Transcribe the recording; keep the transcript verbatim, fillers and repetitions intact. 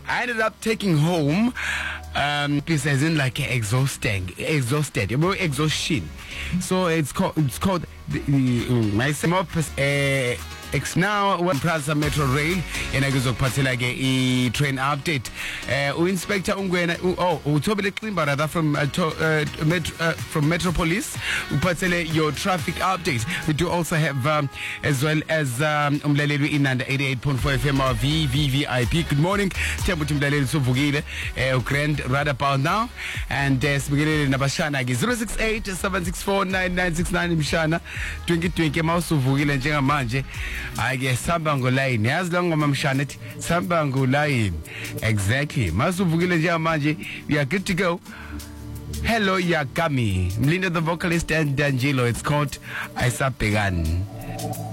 I ended up taking home um this as in like exhausting exhausted you know, exhaustion. So it's called it's called the, the, my uh, X now when Plaza Metro Rail enakuzokuphathela ke I train update. Uh, Inspector Ungwena oh uthobile Ximba rather from uh, to, uh, metro, uh, from Metropolis uphathele your traffic update. We do also have um, as well as um umlaleli inanda eighty-eight point four F M our V V I P. Good morning. Themba uthi umlaleli sovukile uh, grand right about now and uh, sibukele nabashana ke zero six eight seven six four nine nine six nine mshana twenty twenty mawusuvukile njengamanje. I guess samba ngoline yazi la ngoma mshana ethi samba ngoline exactly masuvukile nje manje we are good to go. Hello Yakami Mlinda the vocalist and D'Angelo, it's called Aisabhekan.